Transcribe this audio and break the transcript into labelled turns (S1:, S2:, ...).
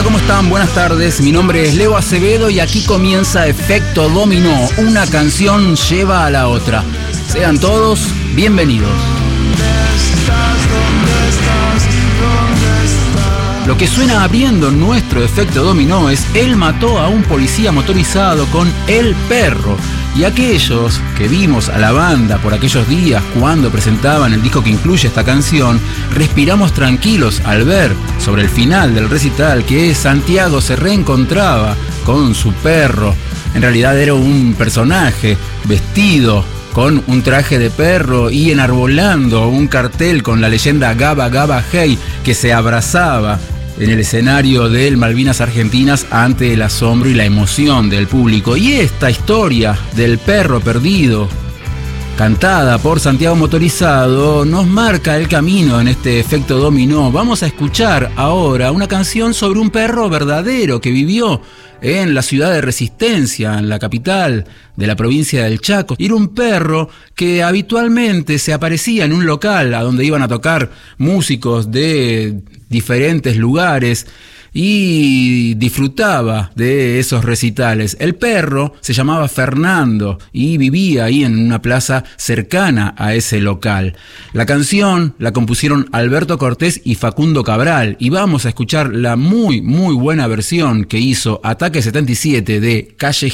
S1: ¿cómo están? Buenas tardes, mi nombre es Leo Acevedo y aquí comienza Efecto Dominó, una canción lleva a la otra. Sean todos bienvenidos. Lo que suena abriendo nuestro Efecto Dominó es Él mató a un policía motorizado con El Perro. Y aquellos que vimos a la banda por aquellos días cuando presentaban el disco que incluye esta canción, respiramos tranquilos al ver sobre el final del recital que Santiago se reencontraba con su perro. En realidad era un personaje vestido con un traje de perro y enarbolando un cartel con la leyenda Gaba Gaba Hey, que se abrazaba en el escenario del Malvinas Argentinas ante el asombro y la emoción del público. Y esta historia del perro perdido, cantada por Santiago Motorizado, nos marca el camino en este Efecto Dominó. Vamos a escuchar ahora una canción sobre un perro verdadero que vivió en la ciudad de Resistencia, en la capital de la provincia del Chaco. Era un perro que habitualmente se aparecía en un local a donde iban a tocar músicos de diferentes lugares y disfrutaba de esos recitales. El perro se llamaba Fernando y vivía ahí en una plaza cercana a ese local. La canción la compusieron Alberto Cortés y Facundo Cabral y vamos a escuchar la muy buena versión que hizo Ataque 77 de Calle